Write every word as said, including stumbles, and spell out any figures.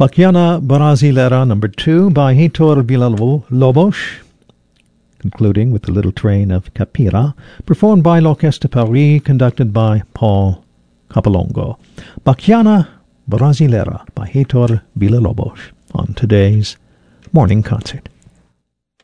Bachiana Brasilera number two by Heitor Villa-Lobos, concluding with the little train of Capira, performed by l'Orchestre Paris, conducted by Paul Capolongo. Bachiana Brasilera by Heitor Villa-Lobos on today's Morning Concert.